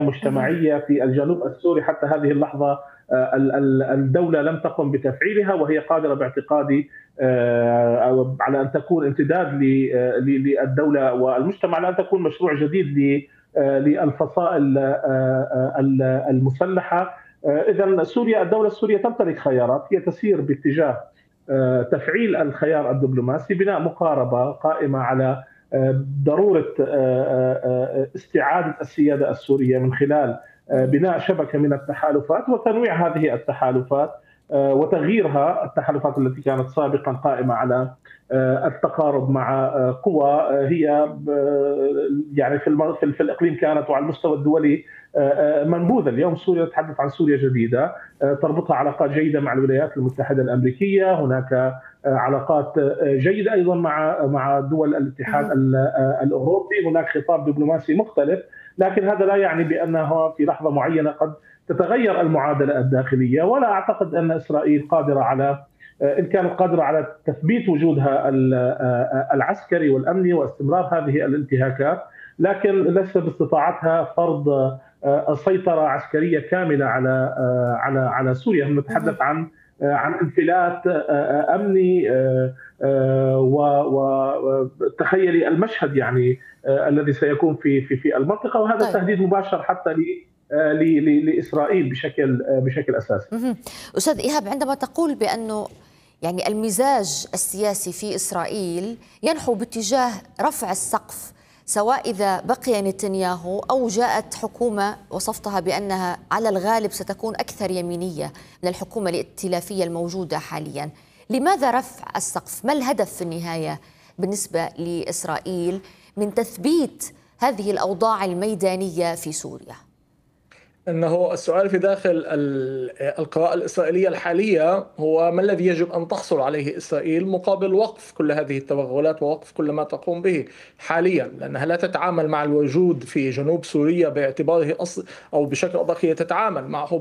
اهم. مجتمعية في الجنوب السوري حتى هذه اللحظة. الدولة لم تقم بتفعيلها، وهي قادرة باعتقادي على أن تكون امتداد للدولة والمجتمع، على أن تكون مشروع جديد للفصائل المسلحة. إذا سوريا، الدولة السورية تمتلك خيارات، هي تسير باتجاه تفعيل الخيار الدبلوماسي، بناء مقاربة قائمة على ضرورة استعادة السيادة السورية من خلال اهم. بناء شبكة من التحالفات وتنويع هذه التحالفات، وتغييرها. التحالفات التي كانت سابقا قائمة على التقارب مع قوى هي يعني في الإقليم كانت، وعلى المستوى الدولي منبوذة. اليوم سوريا تتحدث عن سوريا جديدة، تربطها علاقات جيدة مع الولايات المتحدة الأمريكية، هناك علاقات جيدة أيضا مع دول الاتحاد اهم. الأوروبي، هناك خطاب دبلوماسي مختلف. لكن هذا لا يعني بأنها في لحظة معينة قد تتغير المعادلة الداخلية، ولا أعتقد أن إسرائيل قادرة على، إن كانت قادرة على تثبيت وجودها العسكري والأمني واستمرار هذه الانتهاكات، لكن ليس باستطاعتها فرض سيطرة عسكرية كاملة على سوريا. هم اهم. نتحدث عن انفلات امني، وتخيلي المشهد يعني الذي سيكون في المنطقه، وهذا طيب. تهديد مباشر حتى لاسرائيل بشكل اساسي. اهم. أستاذ إيهاب، عندما تقول بأنه يعني المزاج السياسي في إسرائيل ينحو باتجاه رفع السقف، سواء إذا بقي نتنياهو أو جاءت حكومة وصفتها بأنها على الغالب ستكون أكثر يمينية من الحكومة الائتلافية الموجودة حاليا، لماذا رفع السقف؟ ما الهدف في النهاية بالنسبة لإسرائيل من تثبيت هذه الأوضاع الميدانية في سوريا؟ أنه السؤال في داخل القراءة الإسرائيلية الحالية هو ما الذي يجب أن تحصل عليه إسرائيل مقابل وقف كل هذه التوغلات ووقف كل ما تقوم به حاليا، لأنها لا تتعامل مع الوجود في جنوب سوريا باعتباره أصل، أو بشكل أدق هي تتعامل معه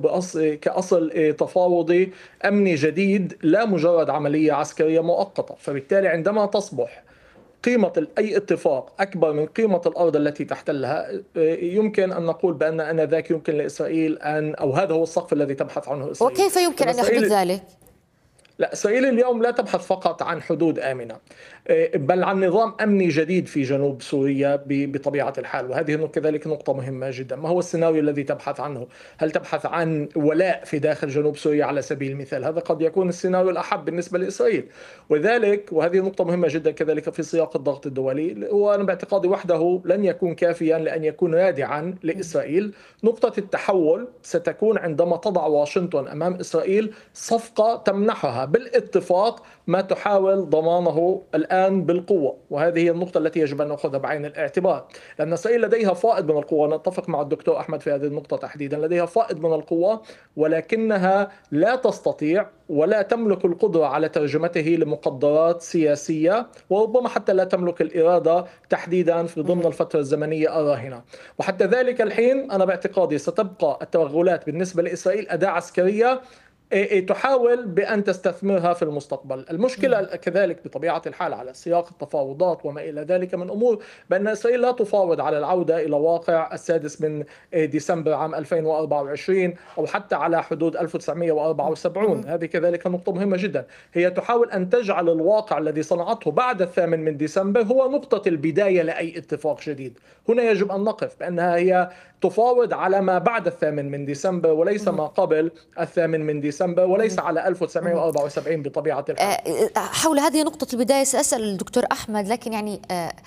كأصل تفاوضي أمني جديد، لا مجرد عملية عسكرية مؤقتة. فبالتالي عندما تصبح قيمة أي اتفاق أكبر من قيمة الأرض التي تحتلها، يمكن أن نقول بأن آنذاك يمكن لإسرائيل أو هذا هو السقف الذي تبحث عنه إسرائيل. وكيف يمكن أن يحدث إسرائيل ذلك؟ لا، إسرائيل اليوم لا تبحث فقط عن حدود آمنة، بل عن نظام أمني جديد في جنوب سوريا بطبيعة الحال. وهذه كذلك نقطة مهمة جدا. ما هو السيناريو الذي تبحث عنه؟ هل تبحث عن ولاء في داخل جنوب سوريا على سبيل المثال؟ هذا قد يكون السيناريو الأحب بالنسبة لإسرائيل. وهذه نقطة مهمة جدا كذلك في سياق الضغط الدولي، وأنا باعتقادي وحده لن يكون كافيا لأن يكون رادعا لإسرائيل. نقطة التحول ستكون عندما تضع واشنطن أمام إسرائيل صفقة تمنحها بالاتفاق ما تحاول ضمانه الآن بالقوة. وهذه هي النقطة التي يجب أن نأخذها بعين الاعتبار، لأن إسرائيل لديها فائض من القوة. نتفق مع الدكتور أحمد في هذه النقطة تحديدا، لديها فائض من القوة، ولكنها لا تستطيع ولا تملك القدرة على ترجمته لمقدرات سياسية، وربما حتى لا تملك الإرادة تحديدا في ضمن الفترة الزمنية الراهنة. وحتى ذلك الحين أنا باعتقادي ستبقى التوغلات بالنسبة لإسرائيل أداة عسكرية تحاول بأن تستثمرها في المستقبل. المشكلة كذلك بطبيعة الحال على سياق التفاوضات وما إلى ذلك من أمور، بأن إسرائيل لا تفاوض على العودة إلى واقع 6 من ديسمبر عام 2024 أو حتى على حدود 1974. هذه كذلك نقطة مهمة جدا. هي تحاول أن تجعل الواقع الذي صنعته بعد 8 من ديسمبر هو نقطة البداية لأي اتفاق جديد. هنا يجب أن نقف بأنها هي تفاوض على ما بعد 8 من ديسمبر وليس ما قبل 8 من ديسمبر، وليس على 1974 بطبيعة الحال. حول هذه نقطة البداية سأسأل الدكتور أحمد، لكن يعني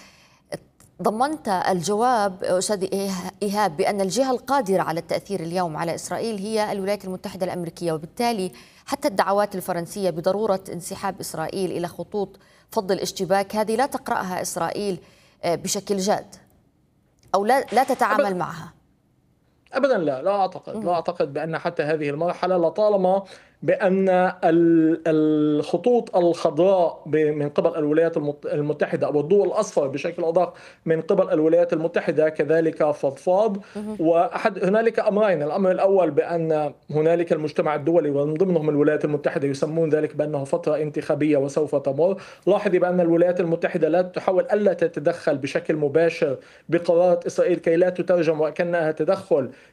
ضمنت الجواب أستاذ إيهاب بأن الجهة القادرة على التأثير اليوم على إسرائيل هي الولايات المتحدة الأمريكية، وبالتالي حتى الدعوات الفرنسية بضرورة انسحاب إسرائيل إلى خطوط فض الاشتباك هذه لا تقرأها إسرائيل بشكل جاد، أو لا تتعامل معها. أبدا لا أعتقد بأن حتى هذه المرحلة، لطالما بأن الخطوط الخضراء من قبل الولايات المتحدة أو الضوء الأصفر بشكل أدق من قبل الولايات المتحدة كذلك فضفاض. هنالك أمرين: الأمر الأول بأن هنالك المجتمع الدولي ومن ضمنهم الولايات المتحدة يسمون ذلك بأنه فترة انتخابية وسوف تمر. لاحظي بأن الولايات المتحدة لا تحاول ألا تتدخل بشكل مباشر بقرارات إسرائيل كي لا تترجم وكأنها تدخل